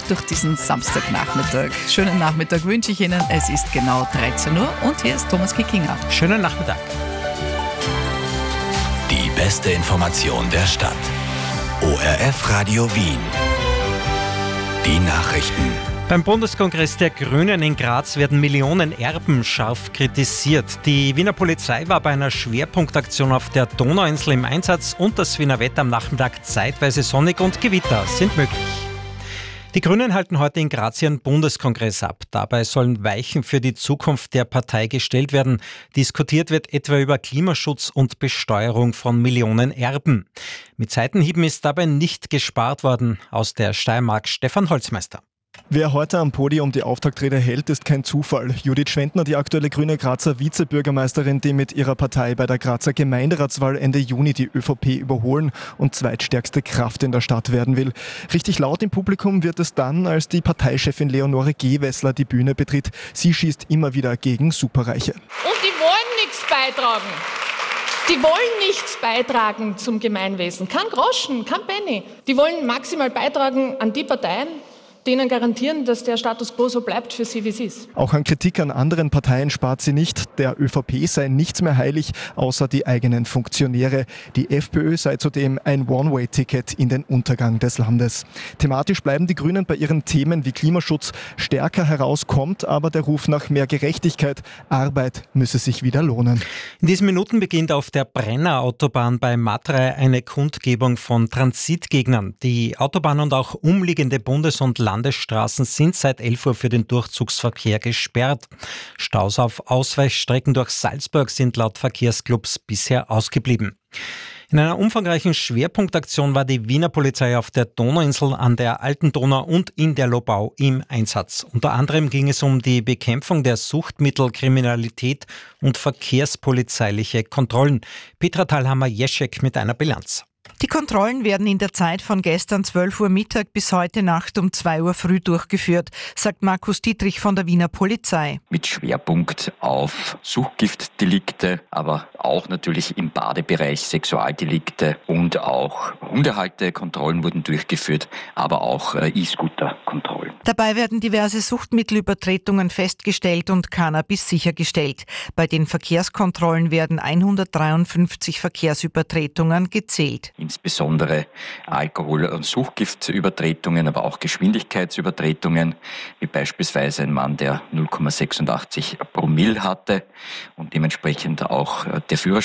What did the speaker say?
durch diesen Samstagnachmittag. Schönen Nachmittag wünsche ich Ihnen. Es ist genau 13 Uhr und hier ist Thomas Kickinger. Schönen Nachmittag. Die beste Information der Stadt. ORF Radio Wien. Die Nachrichten. Beim Bundeskongress der Grünen in Graz werden Millionen Erben scharf kritisiert. Die Wiener Polizei war bei einer Schwerpunktaktion auf der Donauinsel im Einsatz und das Wiener Wetter am Nachmittag zeitweise sonnig und Gewitter sind möglich. Die Grünen halten heute in Graz ihren Bundeskongress ab. Dabei sollen Weichen für die Zukunft der Partei gestellt werden. Diskutiert wird etwa über Klimaschutz und Besteuerung von Millionen Erben. Mit Seitenhieben ist dabei nicht gespart worden. Aus der Steiermark Stefan Holzmeister. Wer heute am Podium die Auftaktrede hält, ist kein Zufall. Judith Schwentner, die aktuelle grüne Grazer Vizebürgermeisterin, die mit ihrer Partei bei der Grazer Gemeinderatswahl Ende Juni die ÖVP überholen und zweitstärkste Kraft in der Stadt werden will. Richtig laut im Publikum wird es dann, als die Parteichefin Leonore Gewessler die Bühne betritt. Sie schießt immer wieder gegen Superreiche. Und die wollen nichts beitragen. Die wollen nichts beitragen zum Gemeinwesen. Kein Groschen, kein Penny. Die wollen maximal beitragen an die Parteien, denen garantieren, dass der Status quo so bleibt für sie, wie es ist. Auch an Kritik an anderen Parteien spart sie nicht. Der ÖVP sei nichts mehr heilig, außer die eigenen Funktionäre. Die FPÖ sei zudem ein One-Way-Ticket in den Untergang des Landes. Thematisch bleiben die Grünen bei ihren Themen wie Klimaschutz. Stärker heraus kommt aber der Ruf nach mehr Gerechtigkeit. Arbeit müsse sich wieder lohnen. In diesen Minuten beginnt auf der Brenner-Autobahn bei Matrei eine Kundgebung von Transitgegnern. Die Autobahn und auch umliegende Bundes- und Landesstraßen sind seit 11 Uhr für den Durchzugsverkehr gesperrt. Staus auf Ausweichstrecken durch Salzburg sind laut Verkehrsclubs bisher ausgeblieben. In einer umfangreichen Schwerpunktaktion war die Wiener Polizei auf der Donauinsel, an der Alten Donau und in der Lobau im Einsatz. Unter anderem ging es um die Bekämpfung der Suchtmittelkriminalität und verkehrspolizeiliche Kontrollen. Petra Thalhammer-Jeschek mit einer Bilanz. Die Kontrollen werden in der Zeit von gestern 12 Uhr Mittag bis heute Nacht um 2 Uhr früh durchgeführt, sagt Markus Dietrich von der Wiener Polizei. Mit Schwerpunkt auf Suchtgiftdelikte, aber auch natürlich im Badebereich Sexualdelikte und auch Hundehaltekontrollen wurden durchgeführt, aber auch E-Scooter-Kontrollen. Dabei werden diverse Suchtmittelübertretungen festgestellt und Cannabis sichergestellt. Bei den Verkehrskontrollen werden 153 Verkehrsübertretungen gezählt. Insbesondere Alkohol- und Suchtgiftübertretungen, aber auch Geschwindigkeitsübertretungen, wie beispielsweise ein Mann, der 0,86 Promille hatte und dementsprechend auch der Führerschein